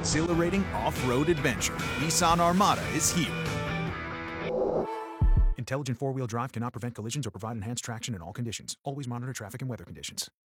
exhilarating off-road adventure. Nissan Armada is here. Intelligent four-wheel drive cannot prevent collisions or provide enhanced traction in all conditions. Always monitor traffic and weather conditions.